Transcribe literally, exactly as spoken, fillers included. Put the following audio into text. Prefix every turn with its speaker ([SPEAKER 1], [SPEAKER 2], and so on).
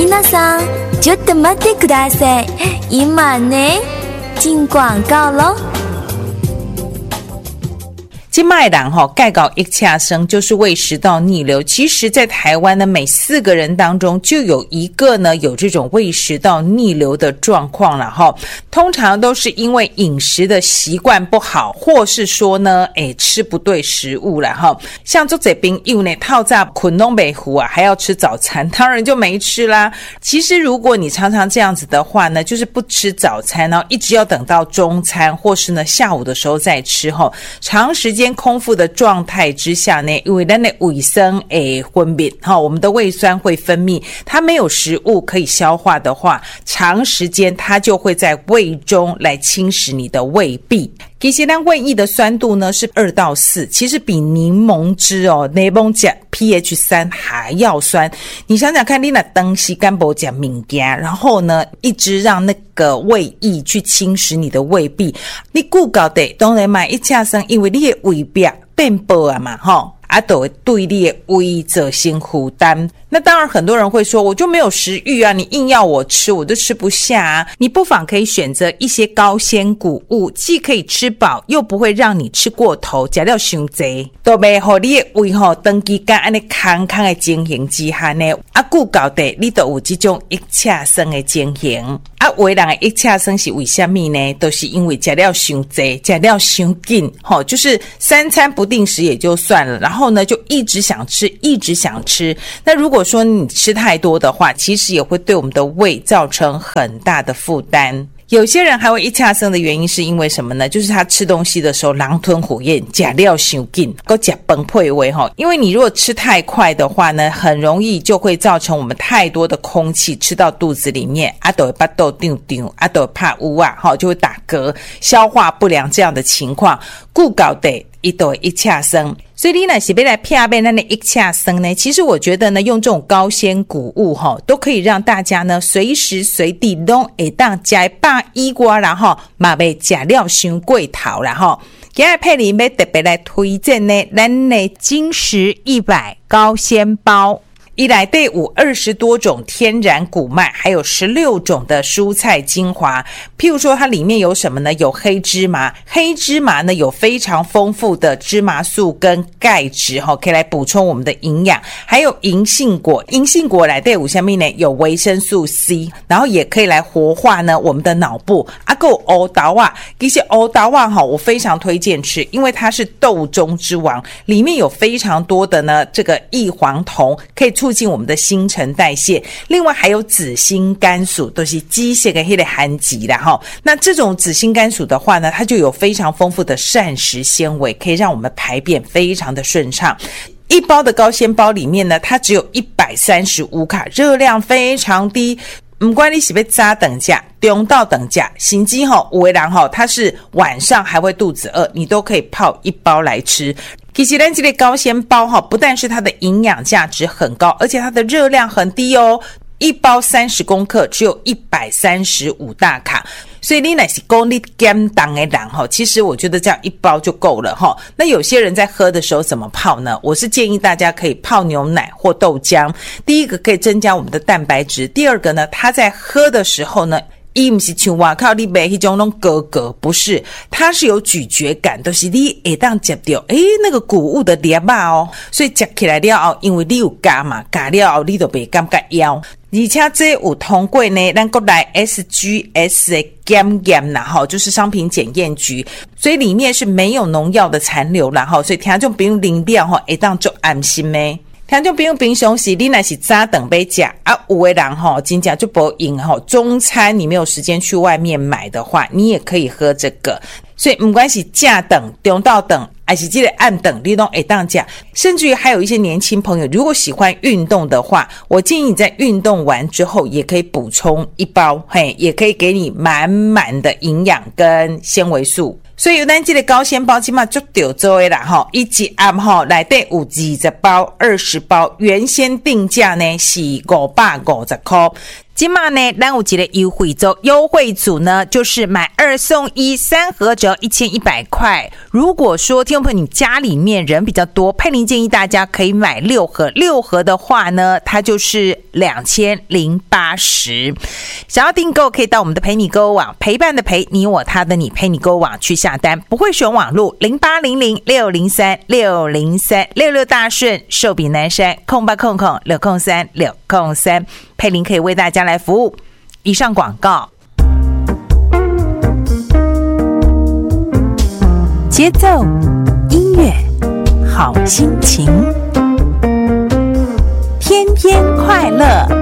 [SPEAKER 1] 皆さんちょっと待ってください。今ね进广告咯。
[SPEAKER 2] 现在的人齁钙高一恰生就是胃食道逆流，其实在台湾呢，每四个人当中就有一个呢有这种胃食道逆流的状况了齁。通常都是因为饮食的习惯不好，或是说呢诶吃不对食物啦齁。像做这边友呢套炸捆东北湖啊，还要吃早餐，当然就没吃啦。其实如果你常常这样子的话呢，就是不吃早餐，然后一直要等到中餐或是呢下午的时候再吃齁。长时间空腹的状态之下呢，因为咱的胃酸会分泌齁，我们的胃酸会分泌，它没有食物可以消化的话，长时间它就会在胃中来侵蚀你的胃壁。其实咱胃液的酸度呢是二到四，其实比柠檬汁哦，柠檬加 pH 三 还要酸。你想想看，你那东西干不加物件，然后呢一直让那个胃液去侵蚀你的胃壁，你顾搞得当然买一恰生，因为你的胃壁变薄啊嘛齁。啊，都会对你的胃造成负担。那当然很多人会说，我就没有食欲啊，你硬要我吃我都吃不下啊。你不妨可以选择一些高纤谷物，既可以吃饱又不会让你吃过头，吃了伤济都袂让你的胃齁长期间这样康康的情形之下呢，啊久搞的你都有这种一恰生的情形。啊有的人的一恰生是为什么呢？都是因为吃了伤济，吃了伤紧齁，就是三餐不定时也就算了，然后然后呢就一直想吃一直想吃。那如果说你吃太多的话，其实也会对我们的胃造成很大的负担。有些人还会一恰生的原因是因为什么呢？就是他吃东西的时候狼吞虎咽，吃了伤紧，还吃崩溃胃齁。因为你如果吃太快的话呢，很容易就会造成我们太多的空气吃到肚子里面，啊都会巴肚丢丢，啊都会怕污啊齁，就会打嗝，消化不良这样的情况，故搞得一都会一恰生。所以你若是要来骗骗咱的一恰生呢，其实我觉得呢，用这种高纤谷物齁，都可以让大家呢随时随地都会当吃饱以外啦齁，嘛袂吃了伤过头啦齁。今日佩里要特别来推荐呢，咱的精实一百高纤包。一来内有二十多种天然谷麦，还有十六种的蔬菜精华。譬如说它里面有什么呢？有黑芝麻，黑芝麻呢有非常丰富的芝麻素跟钙质齁，可以来补充我们的营养。还有银杏果，银杏果内底有什么呢？有维生素 C， 然后也可以来活化呢我们的脑部。啊还有黑豆啊，其实黑豆啊齁，我非常推荐吃，因为它是豆中之王，里面有非常多的呢这个异黄酮，可以促进我们的新陈代谢。另外还有紫心甘薯，都是机械的那个含极啦齁。那这种紫心甘薯的话呢，它就有非常丰富的膳食纤维，可以让我们排便非常的顺畅。一包的高纤包里面呢，它只有一百三十五卡，热量非常低。不管你是要早等价中到等价，甚至齁有的人齁他是晚上还会肚子饿，你都可以泡一包来吃。其实咱这个高纤包齁，不但是它的营养价值很高，而且它的热量很低哦。一包三十公克只有一百三十五大卡，所以你若是说你减重的人齁，其实我觉得这样一包就够了齁。那有些人在喝的时候怎么泡呢？我是建议大家可以泡牛奶或豆浆。第一个可以增加我们的蛋白质，第二个呢，它在喝的时候呢，它不是像外口你买那种那种格格，不是，它是有咀嚼感，都是你会当吃到诶那个谷物的粒啊哦，所以吃起来了后，因为你有加嘛，加了后你就不感觉枵。而且这有通过呢咱国内 S G S 的检验啦齁，就是商品检验局，所以里面是没有农药的残留啦齁，所以听众朋友啉了齁会当做安心的。听众朋友平常时你若是早顿要吃啊，有的人齁真正就不用齁，中餐你没有时间去外面买的话，你也可以喝这个。所以不管是正顿中到顿还是这个暗顿，你都会当吃。甚至于还有一些年轻朋友如果喜欢运动的话，我建议你在运动完之后也可以补充一包，嘿，也可以给你满满的营养跟纤维素。所以咱这个高纤包起码就丢做的啦齁，一集暗齁内底有二十包、二十包，原先定价呢是五百五十块。 今嘛呢，咱有一个优惠组，优惠组呢就是买二送一，三盒只要一千一百块。如果说听众朋友你家里面人比较多，佩玲建议大家可以买六盒，六盒的话呢，它就是两千零八十。想要订购可以到我们的陪你购物网，陪伴的陪你我他的你，陪你购物网去下单，不会使用网路零八零零六零三六零三六六大顺寿比南山空八空空六空三六空三。佩玲可以为大家来服务。以上广告。节奏、音乐、好心情，天天快乐。